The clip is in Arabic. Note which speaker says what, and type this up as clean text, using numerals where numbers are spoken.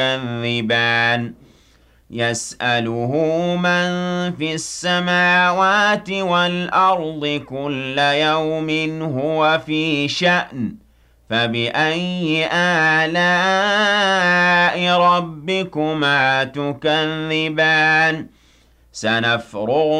Speaker 1: تكذبان يسأله من في السماوات والأرض كل يوم هو في شأن فبأي آلاء ربكما تكذبان سنفرغ